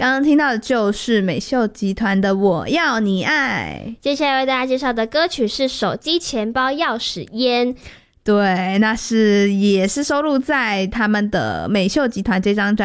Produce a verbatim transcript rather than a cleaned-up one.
刚刚听到的就是美秀集团的我要你爱。 接下来为大家介绍的歌曲是手机、钱包、钥匙、烟。 对，那是也是收录在他们的美秀集团这张专